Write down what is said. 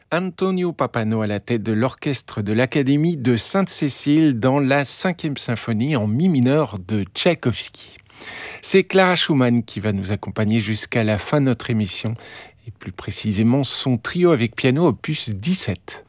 Antonio Pappano à la tête de l'orchestre de l'Académie de Sainte-Cécile dans la 5e symphonie en mi mineur de Tchaïkovski. C'est Clara Schumann qui va nous accompagner jusqu'à la fin de notre émission et plus précisément son trio avec piano opus 17.